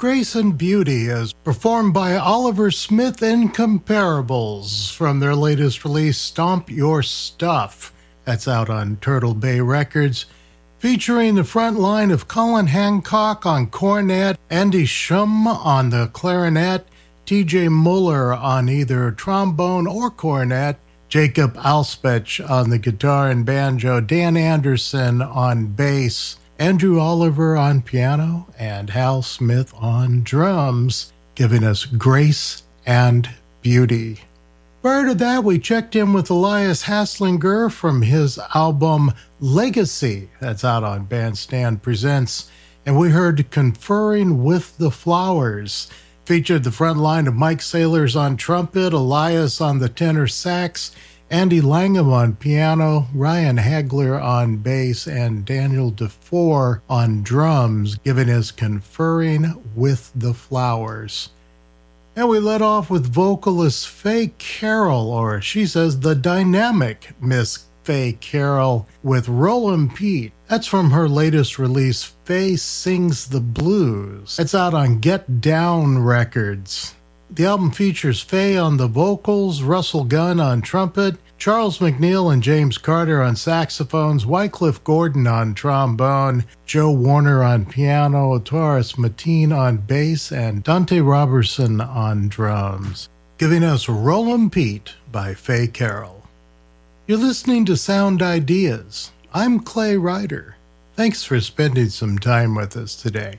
Grace and Beauty as performed by Oliver Smith Incomparables from their latest release, Stomp Your Stuff. That's out on Turtle Bay Records, featuring the front line of Colin Hancock on cornet, Andy Shum on the clarinet, TJ Muller on either trombone or cornet, Jacob Alspech on the guitar and banjo, Dan Anderson on bass, Andrew Oliver on piano, and Hal Smith on drums, giving us Grace and Beauty. Prior to that, we checked in with Elias Haslinger from his album Legacy, that's out on Bandstand Presents, and we heard Conferring with the Flowers. Featured the front line of Mike Sailors on trumpet, Elias on the tenor sax, Andy Langham on piano, Ryan Hagler on bass, and Daniel DeFore on drums, giving us Conferring with the Flowers. And we let off with vocalist Faye Carroll, or she says the dynamic Miss Faye Carroll, with Rollin' Pete. That's from her latest release, Faye Sings the Blues. It's out on Get Down Records. The album features Faye on the vocals, Russell Gunn on trumpet, Charles McNeil and James Carter on saxophones, Wycliffe Gordon on trombone, Joe Warner on piano, Taurus Mateen on bass, and Dante Robertson on drums, giving us Rollin' Pete by Faye Carroll. You're listening to Sound Ideas. I'm Clay Ryder. Thanks for spending some time with us today.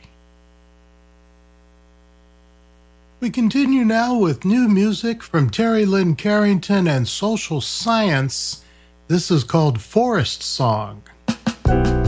We continue now with new music from Terry Lynn Carrington and Social Science. This is called Forest Song.